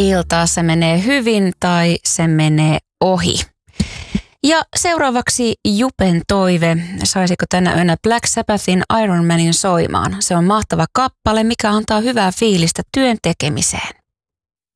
iltaa. Se menee hyvin tai se menee ohi. Ja seuraavaksi Jupen toive. Saisiko tänä yönä Black Sabbathin Iron Manin soimaan? Se on mahtava kappale, mikä antaa hyvää fiilistä työn tekemiseen.